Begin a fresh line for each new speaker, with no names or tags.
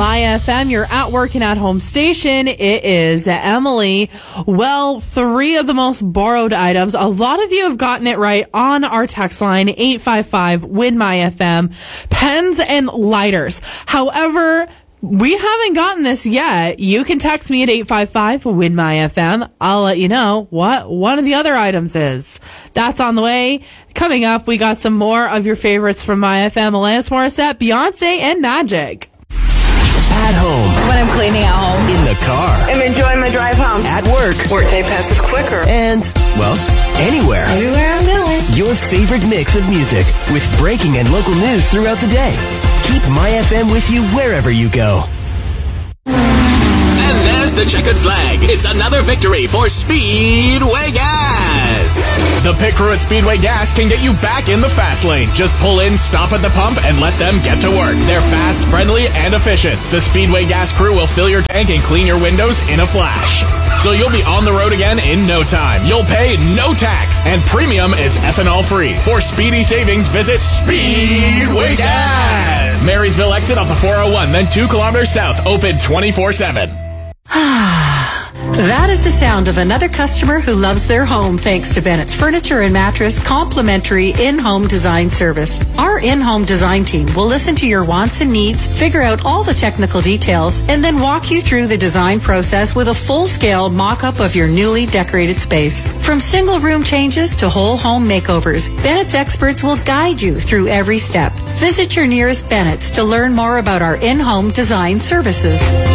My FM, your at work and at home station. It is Emily. Well, 3 of the most borrowed items. A lot of you have gotten it right on our text line, 855-WIN-MY-FM. Pens and lighters. However, we haven't gotten this yet. You can text me at 855-WIN-MY-FM. I'll let you know what one of the other items is. That's on the way. Coming up, we got some more of your favorites from My FM. Alanis Morissette, Beyonce, and Magic.
At home.
When I'm cleaning at home.
In the car.
I'm enjoying my drive home.
At work.
Workday passes quicker.
And, well, anywhere.
Everywhere I'm going.
Your favorite mix of music with breaking and local news throughout the day. Keep My FM with you wherever you go.
And there's the checkered flag. It's another victory for Speedway Gas.
The pit crew at Speedway Gas can get you back in the fast lane. Just pull in, stop at the pump, and let them get to work. They're fast, friendly, and efficient. The Speedway Gas crew will fill your tank and clean your windows in a flash. So you'll be on the road again in no time. You'll pay no tax, and premium is ethanol free. For speedy savings, visit Speedway Gas. Marysville exit off the 401, then 2 kilometers south, open 24/7.
That is the sound of another customer who loves their home thanks to Bennett's Furniture and Mattress complimentary in-home design service. Our in-home design team will listen to your wants and needs, figure out all the technical details, and then walk you through the design process with a full-scale mock-up of your newly decorated space. From single room changes to whole home makeovers, Bennett's experts will guide you through every step. Visit your nearest Bennett's to learn more about our in-home design services.